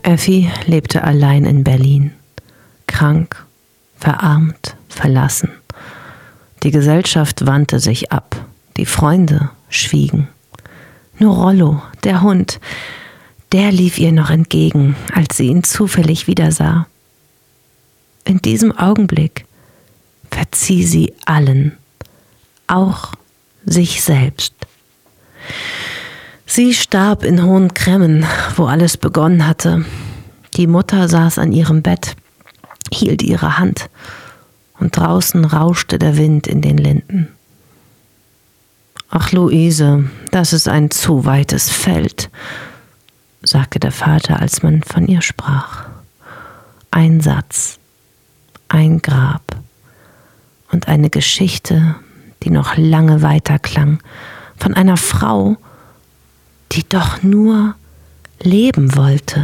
Effi lebte allein in Berlin, krank, verarmt, verlassen. Die Gesellschaft wandte sich ab, die Freunde schwiegen. Nur Rollo, der Hund, der lief ihr noch entgegen, als sie ihn zufällig wiedersah. In diesem Augenblick verzieh sie allen, auch sich selbst. Sie starb in Hohen Cremmen, wo alles begonnen hatte. Die Mutter saß an ihrem Bett, hielt ihre Hand und draußen rauschte der Wind in den Linden. »Ach, Luise, das ist ein zu weites Feld«, sagte der Vater, als man von ihr sprach. Ein Satz, ein Grab und eine Geschichte, die noch lange weiterklang, von einer Frau, die doch nur leben wollte.